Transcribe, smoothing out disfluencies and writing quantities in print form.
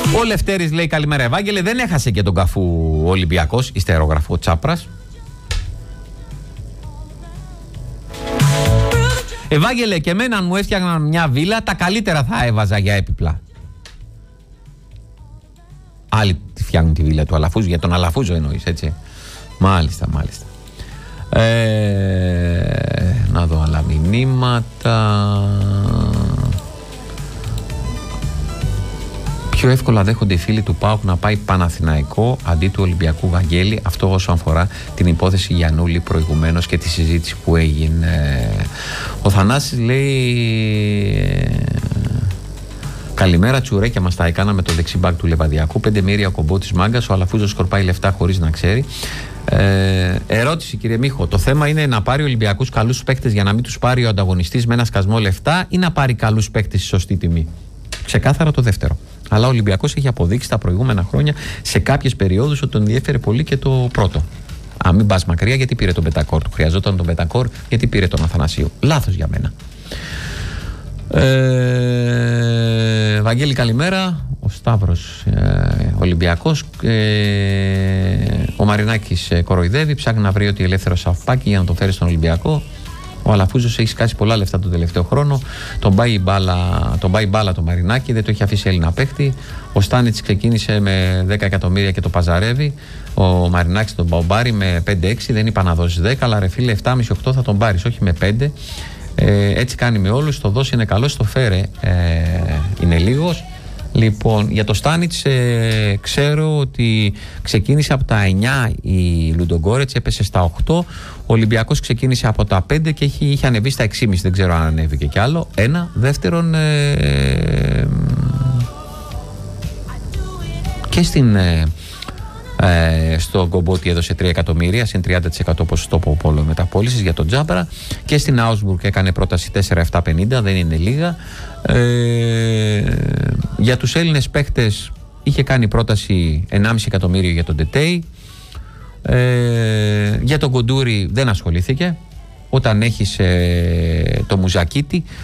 Ο Λευτέρης λέει καλημέρα Ευάγγελε, δεν έχασε και τον Καφού ο Ολυμπιακός, ιστερόγραφο Τσάπρας. Ευάγγελε, και εμένα αν μου έφτιαχναν μια βίλα, τα καλύτερα θα έβαζα για έπιπλα. Άλλοι τη φτιάχνουν τη βίλα του Αλαφούζου, για τον Αλαφούζο εννοείς, έτσι. Μάλιστα. Να δω άλλα μηνύματα. Πιο εύκολα δέχονται οι φίλοι του ΠΑΟΚ να πάει Παναθηναϊκό αντί του Ολυμπιακού, Βαγγέλη. Αυτό όσο αφορά την υπόθεση Γιαννούλη προηγουμένως και τη συζήτηση που έγινε. Ο Θανάσης λέει καλημέρα, τσουρέκια μας τα έκανα με το δεξιμπάκ του Λεβαδιακού. 5 μοίρια κομπό της Μάγκας. Ο Αλαφούζος σκορπάει λεφτά χωρίς να ξέρει. Ερώτηση, κύριε Μίχο. Το θέμα είναι να πάρει ο Ολυμπιακούς καλούς παίκτες για να μην τους πάρει ο ανταγωνιστής με ένα σκασμό λεφτά, ή να πάρει καλούς παίκτες στη σωστή τιμή? Ξεκάθαρα το δεύτερο. Αλλά ο Ολυμπιακός έχει αποδείξει τα προηγούμενα χρόνια σε κάποιες περιόδους ότι τον ενδιέφερε πολύ και το πρώτο. Αν μην πας μακριά, γιατί πήρε τον Μπετακόρ? Του χρειαζόταν τον Μπετακόρ, γιατί πήρε τον Αθανασίου? Λάθος για μένα. Βαγγέλη, καλημέρα. Ο Σταύρος Ολυμπιακός. Ο Μαρινάκης κοροϊδεύει, ψάχνει να βρει ότι ελεύθερο σαφπάκι για να το φέρει στον Ολυμπιακό. Ο Αλαφούζος έχει σκάσει πολλά λεφτά τον τελευταίο χρόνο. Τον πάει μπάλα το Μαρινάκη, δεν το έχει αφήσει Έλληνα παίχτη. Ο Στάνιτς ξεκίνησε με 10 εκατομμύρια και το παζαρεύει. Ο Μαρινάκης τον πάρει με 5-6. Δεν είπα να δώσει 10, αλλά ρε φίλε, 7,5-8 θα τον πάρει, όχι με 5. Έτσι κάνει με όλους. Το δώσει είναι καλό, το φέρε είναι λίγος. Λοιπόν, για το Στάνιτς ξέρω ότι ξεκίνησε από τα 9 η Λουντογκόρετς, έπεσε στα 8. Ο Ολυμπιακός ξεκίνησε από τα 5 και είχε ανεβεί στα 6,5. Δεν ξέρω αν ανέβηκε κι άλλο. Ένα. Δεύτερον, και στο Γκομπότι έδωσε 3 εκατομμύρια, συν 30% ποσοστό πόλο μεταπώλησης για τον Τζάμπρα. Και στην Άουσμπουργκ έκανε πρόταση 4,750, δεν είναι λίγα. Για τους Έλληνες παίχτες είχε κάνει πρόταση 1,5 εκατομμύριο για τον Ντετέι. Για τον Κοντούρη δεν ασχολήθηκε. Όταν έχεις το Μουζακίτη